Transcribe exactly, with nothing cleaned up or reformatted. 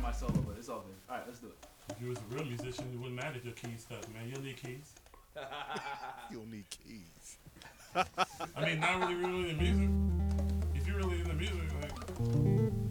on my solo, but it's all good. All right, let's do it. If you was a real musician, it wouldn't matter if your keys stuck, man. You don't need keys. You don't need keys. I mean, not really, really in the music. If you're really in the music,